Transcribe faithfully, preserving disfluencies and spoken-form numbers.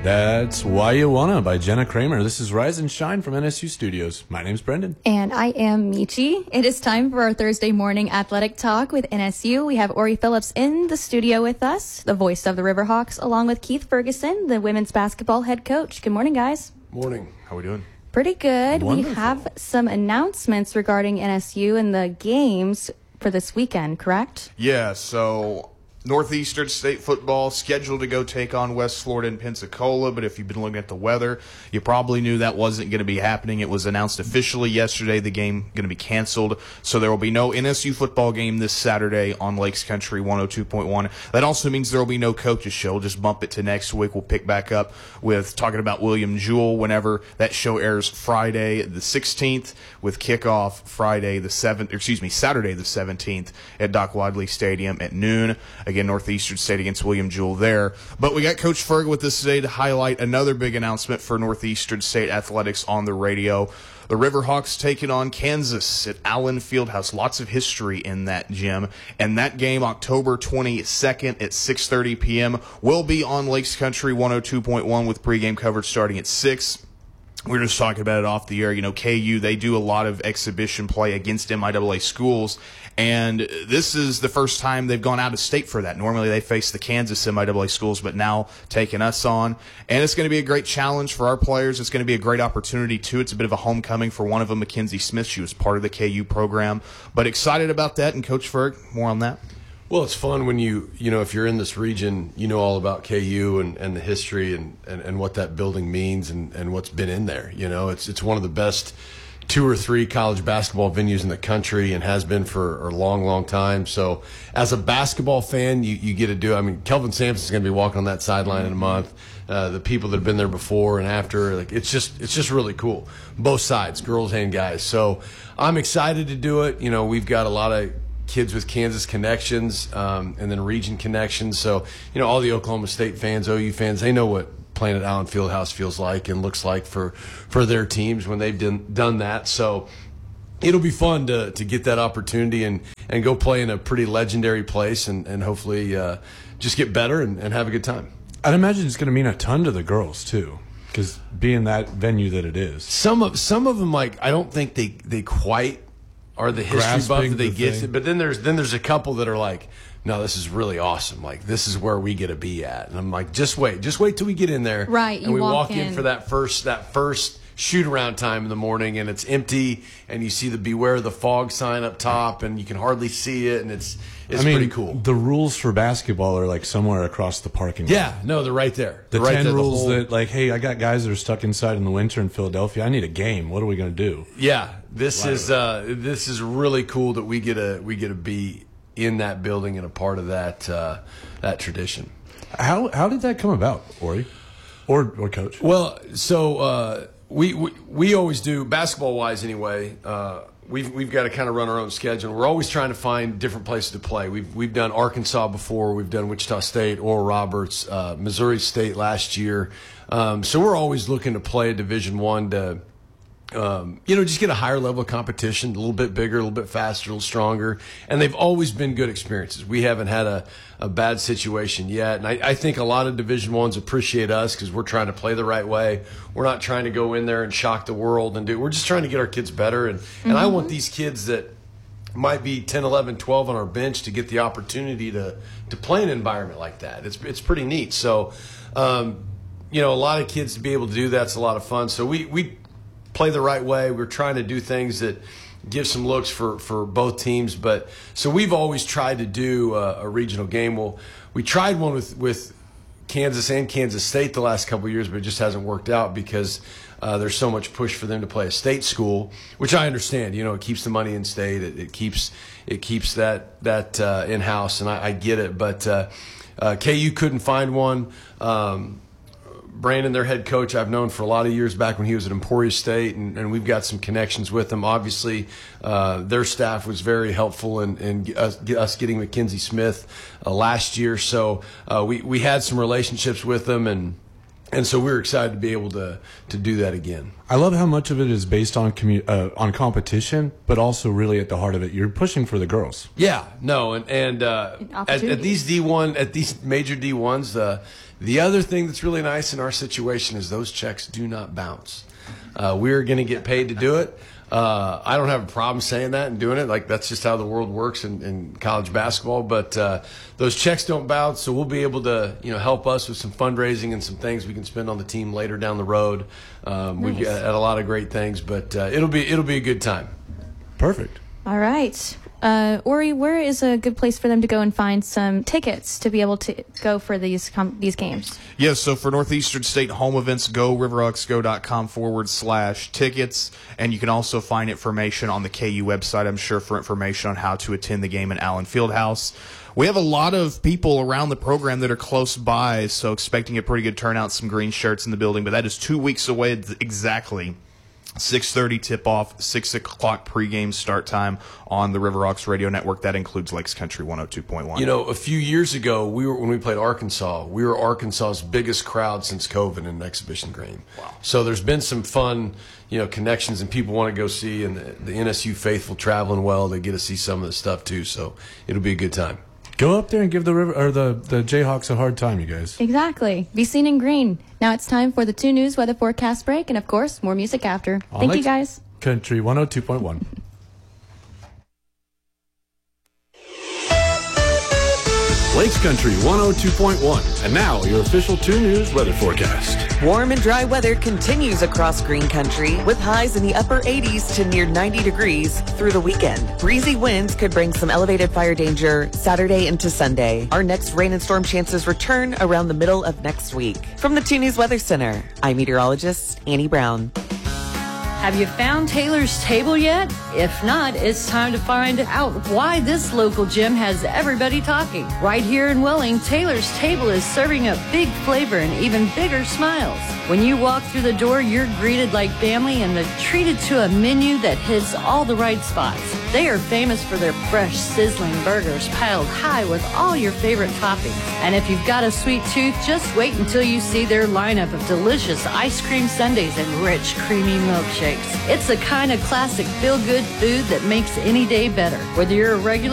That's Why You Wanna by Jenna Kramer. This is Rise and Shine from N S U Studios. My name's Brendan. And I am Michi. It is time for our Thursday morning athletic talk with N S U. We have Ori Phillips in the studio with us, the voice of the Riverhawks, along with Keith Ferguson, the women's basketball head coach. Good morning, guys. Morning. How we doing? Pretty good. Wonderful. We have some announcements regarding N S U and the games for this weekend, correct? Yeah, so Northeastern State football scheduled to go take on West Florida and Pensacola, but if you've been looking at the weather, you probably knew that wasn't going to be happening. It was announced officially yesterday, the game going to be canceled, so there will be no N S U football game this Saturday on Lakes Country one oh two point one. That also means there will be no coaches show. Just bump it to next week. We'll pick back up with talking about William Jewell whenever that show airs Friday the sixteenth, with kickoff Friday the seventh, or excuse me, Saturday the seventeenth at Doc Wadley Stadium at noon. Again, Northeastern State against William Jewell there. But we got Coach Ferg with us today to highlight another big announcement for Northeastern State athletics on the radio. The Riverhawks taking on Kansas at Allen Fieldhouse. Lots of history in that gym. And that game, October twenty-second at six thirty p.m., will be on Lakes Country one oh two point one with pregame coverage starting at six. We were just talking about it off the air. You know, K U, they do a lot of exhibition play against M I A A schools, and this is the first time they've gone out of state for that. Normally they face the Kansas M I A A schools, but now taking us on. And it's going to be a great challenge for our players. It's going to be a great opportunity, too. It's a bit of a homecoming for one of them, Mackenzie Smith. She was part of the K U program. But excited about that, and Coach Ferg, more on that. Well, it's fun when you, you know, if you're in this region, you know all about K U and, and the history and, and, and what that building means and, and what's been in there. You know, it's it's one of the best two or three college basketball venues in the country and has been for a long, long time. So as a basketball fan, you, you get to do, I mean, Kelvin Sampson's going to be walking on that sideline in a month. Uh, the people that have been there before and after, like it's just it's just really cool. Both sides, girls and guys. So I'm excited to do it. You know, we've got a lot of kids with Kansas connections um, and then region connections. So, you know, all the Oklahoma State fans, O U fans, they know what playing at Allen Fieldhouse feels like and looks like for, for their teams when they've done, done that. So it'll be fun to, to get that opportunity and, and go play in a pretty legendary place and, and hopefully uh, just get better and, and have a good time. I'd imagine it's going to mean a ton to the girls, too, because being that venue that it is. Some of, some of them, like, I don't think they, they quite – are the history buff that they the get thing. it. But then there's then there's a couple that are like, no, this is really awesome. Like, this is where we get to be at. And I'm like, just wait. Just wait till we get in there. Right, And you we walk walk in. in for that first that first shoot-around time in the morning, and it's empty, and you see the Beware the Fog sign up top, and you can hardly see it, and it's it's I mean, pretty cool. The rules for basketball are like somewhere across the parking lot. Yeah, no, they're right there. The They're right ten there, the rules whole- that, like, hey, I got guys that are stuck inside in the winter in Philadelphia. I need a game. What are we going to do? Yeah, this Right. is uh, this is really cool that we get to we get to be in that building and a part of that uh, that tradition. How how did that come about, Ori? Or, or Coach? Well, so uh, we, we we always do basketball wise anyway. Uh, we've we've got to kind of run our own schedule. We're always trying to find different places to play. We've we've done Arkansas before. We've done Wichita State, Oral Roberts, uh, Missouri State last year. Um, so we're always looking to play a Division One to. Um, you know, just get a higher level of competition, a little bit bigger, a little bit faster, a little stronger. And they've always been good experiences. We haven't had a, a bad situation yet. And I, I think a lot of Division Ones appreciate us because we're trying to play the right way. We're not trying to go in there and shock the world and do. We're just trying to get our kids better. And, mm-hmm. and I want these kids that might be ten, eleven, twelve on our bench to get the opportunity to, to play in an environment like that. It's, it's pretty neat. So, um, you know, a lot of kids to be able to do that's a lot of fun. So we, we, play the right way. We're trying to do things that give some looks for, for both teams. But so we've always tried to do a, a regional game. Well, we tried one with, with Kansas and Kansas State the last couple of years, but it just hasn't worked out because uh, there's so much push for them to play a state school, which I understand. You know, it keeps the money in state. It, it keeps it keeps that that uh, in house, and I, I get it. But uh, uh, K U couldn't find one. Um, Brandon, their head coach, I've known for a lot of years back when he was at Emporia State, and, and we've got some connections with them. Obviously, uh, their staff was very helpful in, in us, us getting Mackenzie Smith uh, last year. So uh, we, we had some relationships with them, and And so we're excited to be able to to do that again. I love how much of it is based on commu- uh, on competition, but also really at the heart of it, you're pushing for the girls. Yeah, no, and and uh, at, at these D one, at these major D ones, the the other thing that's really nice in our situation is those checks do not bounce. Uh, we're going to get paid to do it. Uh, I don't have a problem saying that and doing it. Like, that's just how the world works in, in college basketball. But uh, those checks don't bounce, so we'll be able to, you know, help us with some fundraising and some things we can spend on the team later down the road. Um, nice. We've got a lot of great things, but uh, it'll be it'll be a good time. Perfect. All right. Uh, Ori, where is a good place for them to go and find some tickets to be able to go for these com- these games? Yes, so for Northeastern State home events, go riverhawksgo.com forward slash tickets. And you can also find information on the K U website, I'm sure, for information on how to attend the game in Allen Fieldhouse. We have a lot of people around the program that are close by, so expecting a pretty good turnout, some green shirts in the building. But that is two weeks away exactly. six thirty tip-off, six o'clock pregame start time on the Riverhawks radio network. That includes Lakes Country one oh two point one. You know, a few years ago, we were when we played Arkansas, we were Arkansas's biggest crowd since COVID in an exhibition game. Wow. So there's been some fun, you know, connections and people want to go see, and the, the N S U faithful traveling well, they get to see some of the stuff too. So it'll be a good time. Go up there and give the river or the, the Jayhawks a hard time, you guys. Exactly. Be seen in green. Now it's time for the two News weather forecast break, and of course, more music after. On Thank Lakes you, guys. Country one oh two point one. Lakes Country one oh two point one. And now, your official two News weather forecast. Warm and dry weather continues across Green Country with highs in the upper eighties to near ninety degrees through the weekend. Breezy winds could bring some elevated fire danger Saturday into Sunday. Our next rain and storm chances return around the middle of next week. From the two News Weather Center, I'm meteorologist Annie Brown. Have you found Taylor's Table yet? If not, it's time to find out why this local gym has everybody talking. Right here in Welling, Taylor's Table is serving up big flavor and even bigger smiles. When you walk through the door, you're greeted like family and treated to a menu that hits all the right spots. They are famous for their fresh, sizzling burgers piled high with all your favorite toppings. And if you've got a sweet tooth, just wait until you see their lineup of delicious ice cream sundaes and rich, creamy milkshakes. It's the kind of classic feel-good food that makes any day better. Whether you're a regular